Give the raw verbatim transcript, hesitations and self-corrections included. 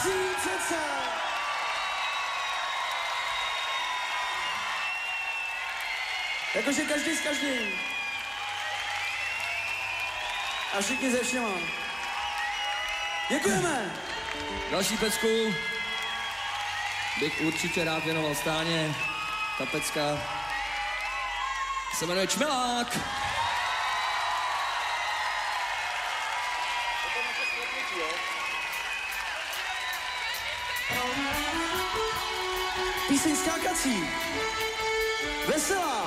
Prosím, přece. Jakože každý s každým. A všichni ze všema. Děkujeme. Další pecku bych určitě rád věnoval Stáně. Ta pecka se jmenuje Čmelák. Píseň skákací. Veselá.